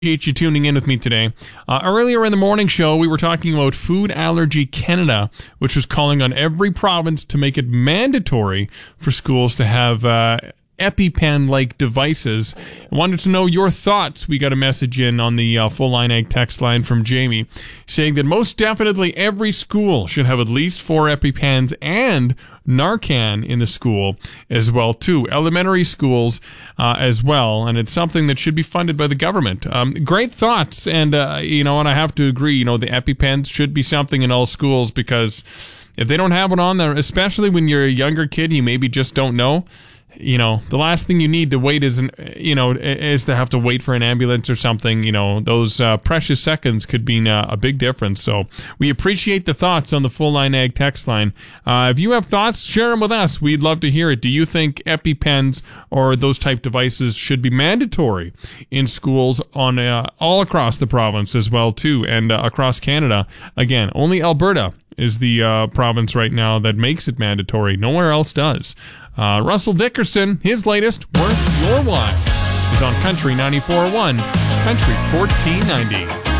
Appreciate you tuning in with me today. Earlier in the morning show, we were talking about Food Allergy Canada, which was calling on every province to make it mandatory for schools to have EpiPen-like devices. I wanted to know your thoughts. We got a message in on the Full Line Ag text line from Jamie saying that most definitely every school should have at least 4 EpiPens and Narcan in the school as well, too. Elementary schools as well, and it's something that should be funded by the government. Great thoughts, and and I have to agree, the EpiPens should be something in all schools, because if they don't have one on there, especially when you're a younger kid, you maybe just don't know. The last thing you need to wait is to have to wait for an ambulance or something. Those precious seconds could mean a big difference. So we appreciate the thoughts on the Full Line Ag text line. If you have thoughts, share them with us. We'd love to hear it. Do you think EpiPens or those type devices should be mandatory in schools on all across the province as well, too, and across Canada? Again, only Alberta is the province right now that makes it mandatory. Nowhere else does. Russell Dickerson, his latest, Worth Your While, is on Country 94.1, Country 1490.